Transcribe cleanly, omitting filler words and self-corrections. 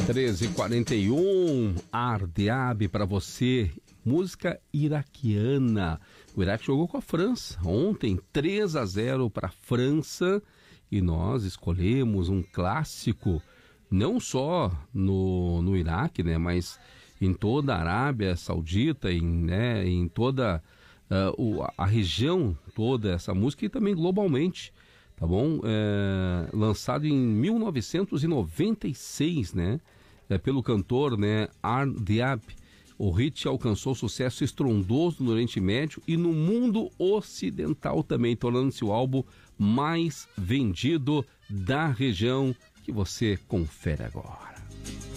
13h41, Ardeab para você, música iraquiana. O Iraque jogou com a França ontem, 3-0 para a França, e nós escolhemos um clássico, não só no Iraque, né, mas em toda a Arábia Saudita, em toda a região toda, essa música, e também globalmente. Tá bom? Lançado em 1996, né? Pelo cantor, né, Ardeab. O hit alcançou sucesso estrondoso no Oriente Médio e no mundo ocidental também, tornando-se o álbum mais vendido da região, que você confere agora.